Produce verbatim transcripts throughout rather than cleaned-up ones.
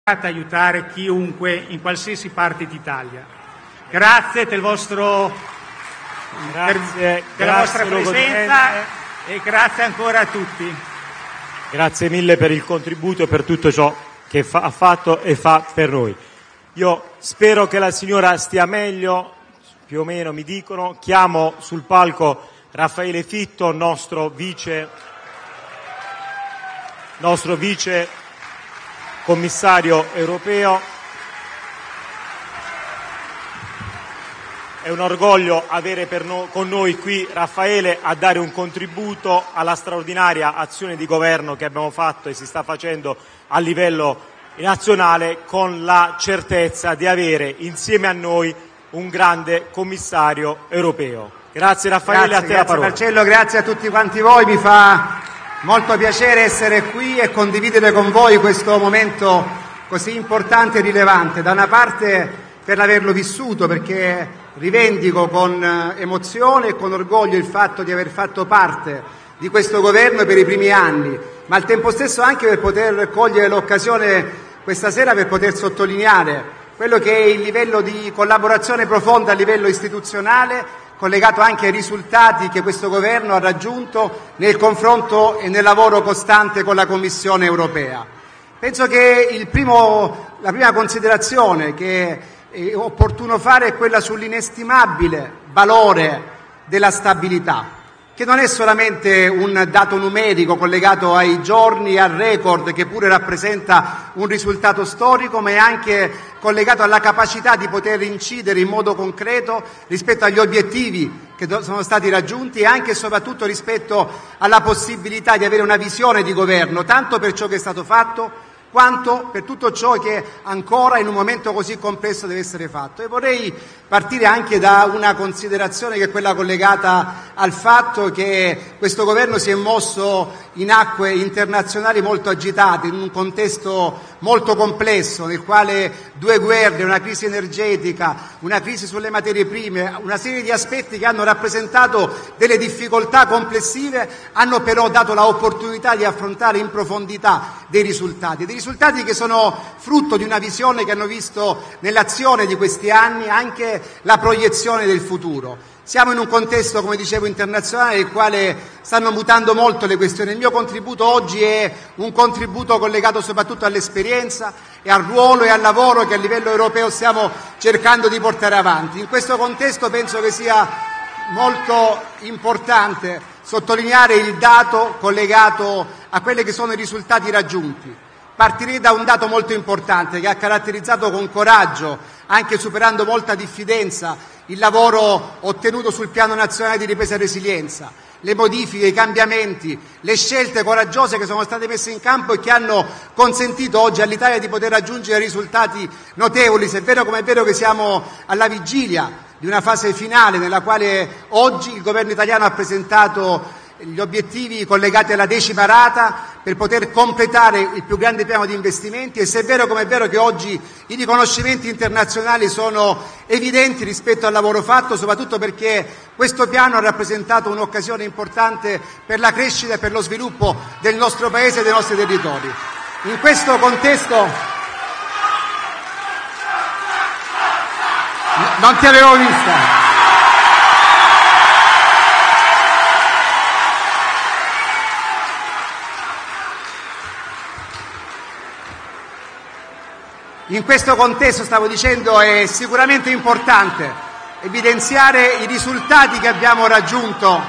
aiutare chiunque in qualsiasi parte d'Italia. Grazie del vostro grazie, della grazie vostra presenza e grazie ancora a tutti. Grazie mille per il contributo e per tutto ciò che fa, ha fatto e fa per noi. Io spero che la signora stia meglio, più o meno mi dicono. Chiamo sul palco Raffaele Fitto, nostro vice nostro vice commissario europeo. È un orgoglio avere per no, con noi qui Raffaele a dare un contributo alla straordinaria azione di governo che abbiamo fatto e si sta facendo a livello nazionale, con la certezza di avere insieme a noi un grande commissario europeo. Grazie Raffaele, grazie, a te grazie la parola. Marcello, grazie a tutti quanti voi, mi fa molto piacere essere qui e condividere con voi questo momento così importante e rilevante. Da una parte per averlo vissuto, perché rivendico con emozione e con orgoglio il fatto di aver fatto parte di questo governo per i primi anni, ma al tempo stesso anche per poter cogliere l'occasione questa sera per poter sottolineare quello che è il livello di collaborazione profonda a livello istituzionale, collegato anche ai risultati che questo governo ha raggiunto nel confronto e nel lavoro costante con la Commissione europea. Penso che il primo, la prima considerazione che è opportuno fare è quella sull'inestimabile valore della stabilità, che non è solamente un dato numerico collegato ai giorni e al record, che pure rappresenta un risultato storico, ma è anche collegato alla capacità di poter incidere in modo concreto rispetto agli obiettivi che sono stati raggiunti e anche e soprattutto rispetto alla possibilità di avere una visione di governo, tanto per ciò che è stato fatto quanto per tutto ciò che ancora in un momento così complesso deve essere fatto. E vorrei partire anche da una considerazione che è quella collegata al fatto che questo governo si è mosso in acque internazionali molto agitate, in un contesto molto complesso, nel quale due guerre, una crisi energetica, una crisi sulle materie prime, una serie di aspetti che hanno rappresentato delle difficoltà complessive, hanno però dato l'opportunità di affrontare in profondità dei risultati, dei risultati che sono frutto di una visione che hanno visto nell'azione di questi anni anche la proiezione del futuro. Siamo in un contesto, come dicevo, internazionale nel quale stanno mutando molto le questioni. Il mio contributo oggi è un contributo collegato soprattutto all'esperienza e al ruolo e al lavoro che a livello europeo stiamo cercando di portare avanti. In questo contesto penso che sia molto importante sottolineare il dato collegato a quelli che sono i risultati raggiunti. Partirei da un dato molto importante che ha caratterizzato con coraggio, anche superando molta diffidenza, il lavoro ottenuto sul Piano Nazionale di Ripresa e Resilienza, le modifiche, i cambiamenti, le scelte coraggiose che sono state messe in campo e che hanno consentito oggi all'Italia di poter raggiungere risultati notevoli, se è vero come è vero che siamo alla vigilia di una fase finale nella quale oggi il governo italiano ha presentato gli obiettivi collegati alla decima rata per poter completare il più grande piano di investimenti, e se è vero come è vero che oggi i riconoscimenti internazionali sono evidenti rispetto al lavoro fatto, soprattutto perché questo piano ha rappresentato un'occasione importante per la crescita e per lo sviluppo del nostro Paese e dei nostri territori. In questo contesto non ti avevo vista. In questo contesto, stavo dicendo, è sicuramente importante evidenziare i risultati che abbiamo raggiunto,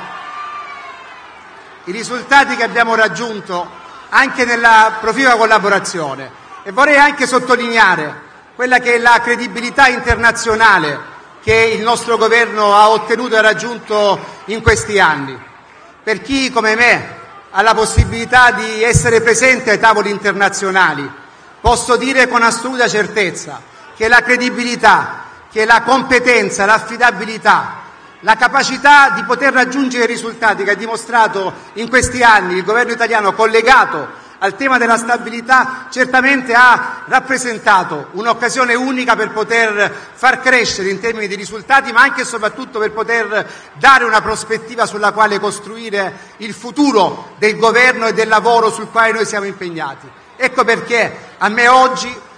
i risultati che abbiamo raggiunto anche nella proficua collaborazione, e vorrei anche sottolineare quella che è la credibilità internazionale che il nostro governo ha ottenuto e raggiunto in questi anni. Per chi come me ha la possibilità di essere presente ai tavoli internazionali, posso dire con assoluta certezza che la credibilità, che la competenza, l'affidabilità, la capacità di poter raggiungere i risultati che ha dimostrato in questi anni il governo italiano collegato al tema della stabilità certamente ha rappresentato un'occasione unica per poter far crescere in termini di risultati, ma anche e soprattutto per poter dare una prospettiva sulla quale costruire il futuro del governo e del lavoro sul quale noi siamo impegnati. Ecco perché a me oggi